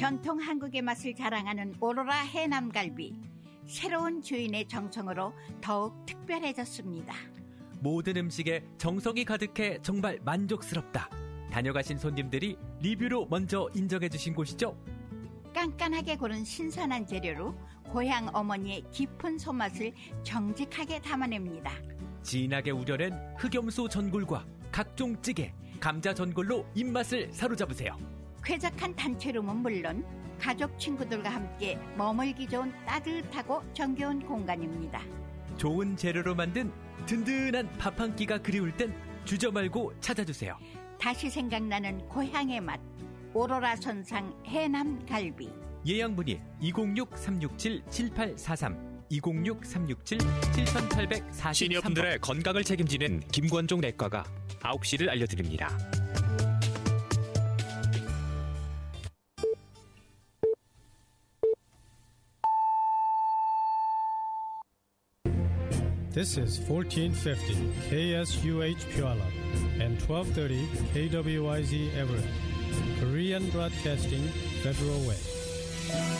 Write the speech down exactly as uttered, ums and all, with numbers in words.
전통 한국의 맛을 자랑하는 오로라 해남갈비. 새로운 주인의 정성으로 더욱 특별해졌습니다. 모든 음식에 정성이 가득해 정말 만족스럽다. 다녀가신 손님들이 리뷰로 먼저 인정해 주신 곳이죠. 깐깐하게 고른 신선한 재료로 고향 어머니의 깊은 손맛을 정직하게 담아냅니다. 진하게 우려낸 흑염소 전골과 각종 찌개, 감자 전골로 입맛을 사로잡으세요. 쾌적한 단체룸은 물론 가족 친구들과 함께 머물기 좋은 따뜻하고 정겨운 공간입니다. 좋은 재료로 만든 든든한 밥 한 끼가 그리울 땐 주저 말고 찾아주세요. 다시 생각나는 고향의 맛, 오로라 선상 해남 갈비. 예약 문의 이공육 삼육칠 칠팔사삼 이공육 삼육칠 칠팔사삼. 시니어분들의 건강을 책임지는 김관종 내과가 아홉 시를 알려드립니다. This is fourteen fifty K S U H Puyallup and twelve thirty K W I Z Everett, Korean Broadcasting Federal Way.